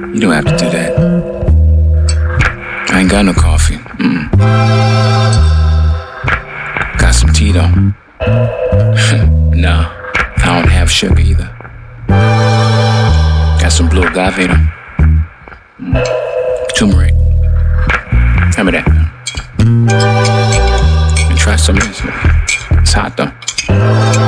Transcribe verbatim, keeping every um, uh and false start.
You don't have to do that. I ain't got no coffee. Mm-mm. Got some tea though. Nah, I don't have sugar either. Got some blue agave though. Mm. Turmeric. Tell me that. And try some of this. It's hot though.